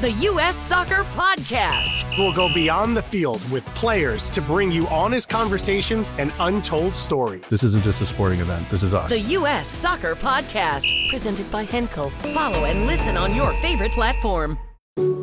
the U.S. Soccer Podcast. We'll go beyond the field with players to bring you honest conversations and untold stories. This isn't just a sporting event. This is us. The U.S. Soccer Podcast, presented by Henkel. Follow and listen on your favorite platform.